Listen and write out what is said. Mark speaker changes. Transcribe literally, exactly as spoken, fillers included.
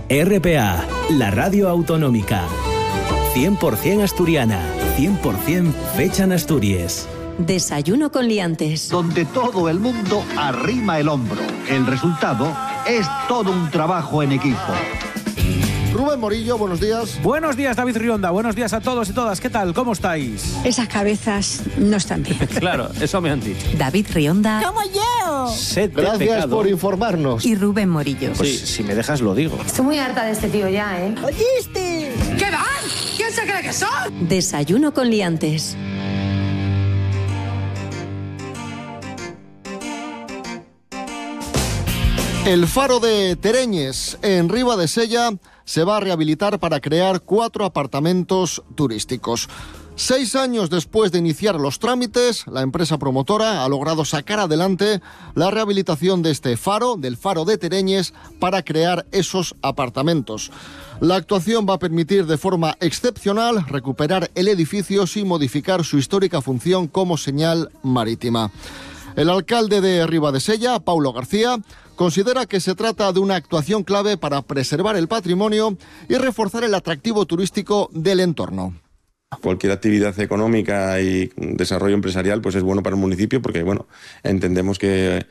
Speaker 1: R P A, la radio autonómica. cien por ciento asturiana, cien por ciento fecha en Asturias.
Speaker 2: Desayuno con liantes.
Speaker 3: Donde todo el mundo arrima el hombro. El resultado es todo un trabajo en equipo.
Speaker 4: Rubén Morillo, buenos días.
Speaker 5: Buenos días, David Rionda. Buenos días a todos y todas. ¿Qué tal? ¿Cómo estáis?
Speaker 6: Esas cabezas no están bien.
Speaker 5: Claro, eso me han dicho.
Speaker 2: David Rionda.
Speaker 6: ¡Como yo!
Speaker 5: Sed de
Speaker 4: Gracias
Speaker 5: pecado.
Speaker 4: por informarnos.
Speaker 2: Y Rubén Morillo.
Speaker 5: Pues sí, si me dejas lo digo.
Speaker 7: Estoy muy harta de este tío ya, ¿eh?
Speaker 6: ¿Oíste?
Speaker 7: ¿Qué van? ¿Quién se cree que son?
Speaker 2: Desayuno con liantes.
Speaker 4: El faro de Tereñes, en Ribadesella, se va a rehabilitar para crear cuatro apartamentos turísticos. Seis años después de iniciar los trámites, la empresa promotora ha logrado sacar adelante la rehabilitación de este faro, del faro de Tereñes, para crear esos apartamentos. La actuación va a permitir de forma excepcional recuperar el edificio sin modificar su histórica función como señal marítima. El alcalde de Ribadesella, Paulo García, considera que se trata de una actuación clave para preservar el patrimonio y reforzar el atractivo turístico del entorno.
Speaker 8: Cualquier actividad económica y desarrollo empresarial pues es bueno para el municipio porque bueno, entendemos que